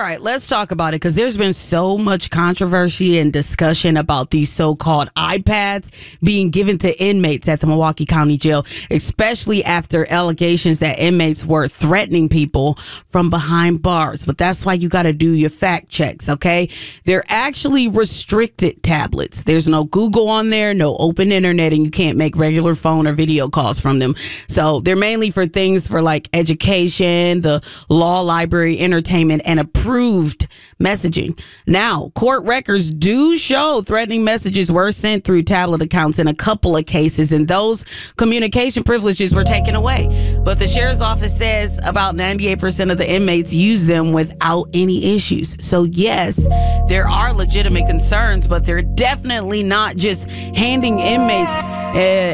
right, let's talk about it because there's been so much controversy and discussion about these so-called iPads being given to inmates at the Milwaukee County Jail, especially after allegations that inmates were threatening people from behind bars. But that's why you got to do your fact checks, okay? They're actually restricted tablets. There's no Google on there, no open internet, and you can't make regular phone or video calls from them. So they're mainly for things for like education, the law library, entertainment, and approved messaging. Now, court records do show threatening messages were sent through tablet accounts in a couple of cases, and those communication privileges were taken away. But the sheriff's office says about 98% of the inmates use them without any issues. So yes, there are legitimate concerns, but they're definitely not just handing inmates